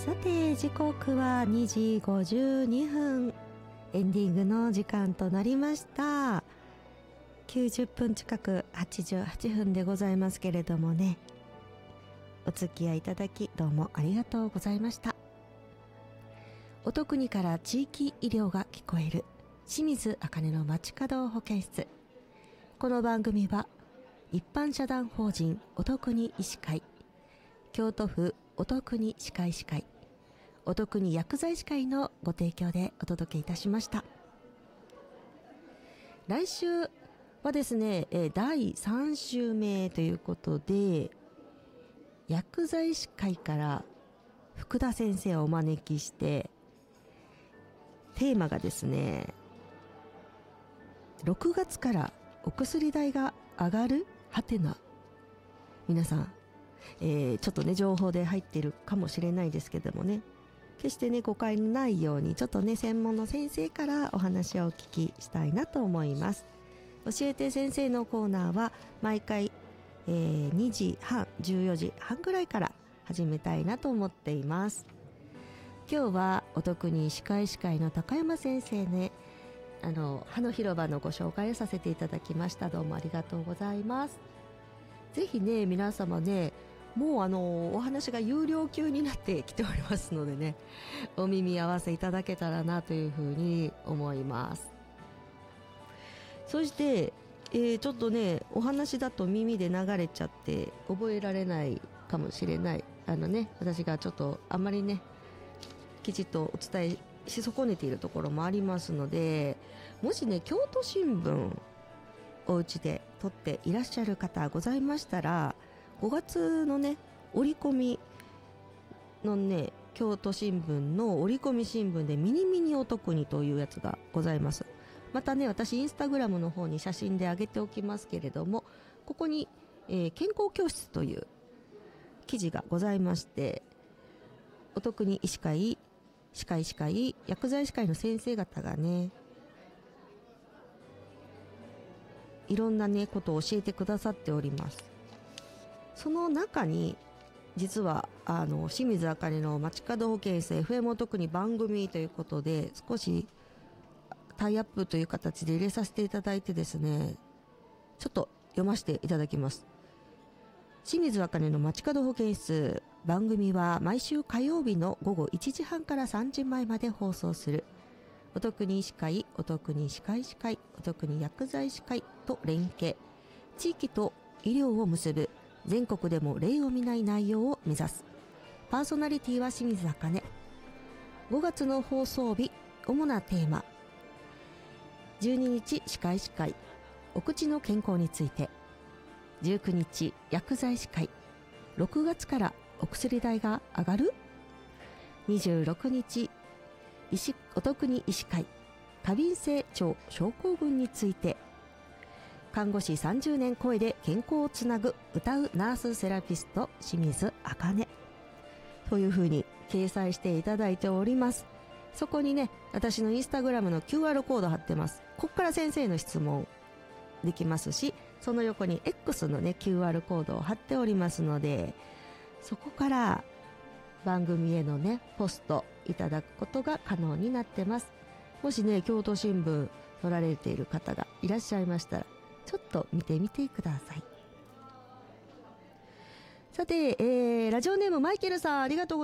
さて時刻は2時52分、エンディングの時間となりました。90分近く88分でございますけれどもね、お付き合いいただきどうもありがとうございました。音国から地域医療が聞こえる清水茜の街角保健室。この番組は一般社団法人音国医師会、京都府音国歯科医師会、音国薬剤師会のご提供でお届けいたしました。来週はですね、第3週目ということで、薬剤師会から福田先生をお招きして、テーマがですね、6月からお薬代が上がる？はてな。皆さん、ちょっとね情報で入っているかもしれないですけどもね、決してね誤解のないようにちょっとね専門の先生からお話をお聞きしたいなと思います。教えて先生のコーナーは毎回、2時半14時半ぐらいから始めたいなと思っています。今日は音国歯科医師会の高山先生ね、歯の広場のご紹介をさせていただきました。どうもありがとうございます。ぜひね皆様ね、もうお話が有料級になってきておりますのでね、お耳合わせいただけたらなというふうに思います。そして、ちょっとねお話だと耳で流れちゃって覚えられないかもしれない、私がちょっとあんまりねきちっとお伝えし損ねているところもありますので、もしね京都新聞お家で撮っていらっしゃる方ございましたら、5月のね折り込みのね、京都新聞の折り込み新聞でミニミニお得にというやつがございます。またね私インスタグラムの方に写真で上げておきますけれども、ここに、健康教室という記事がございまして、お得に医師会、歯科医師会、薬剤師会の先生方がねいろんなねことを教えてくださっております。その中に実は清水茜の街角保健室 FM お得に番組ということで少しタイアップという形で入れさせていただいてですね、ちょっと読ませていただきます。清水茜の街角保健室、番組は毎週火曜日の午後1時半から3時前まで放送するお得に医師会、お得に歯科医師会、お得に薬剤師会と連携、地域と医療を結ぶ全国でも例を見ない内容を目指す。パーソナリティは清水茜。5月の放送日、主なテーマ、12日歯科医師会、お口の健康について。19日薬剤師会、6月からお薬代が上がる。26日お得に医師会、過敏性腸症候群について。看護師30年声で健康をつなぐ歌うナースセラピスト清水茜というふうに掲載していただいております。そこにね私のインスタグラムの QR コード貼ってます。ここから先生の質問できますし、その横に X のね QR コードを貼っておりますので、そこから番組へのねポストいただくことが可能になってます。もしね京都新聞撮られている方がいらっしゃいましたらちょっと見てみてください。さて、ラジオネームマイケルさん、ありがとうございます。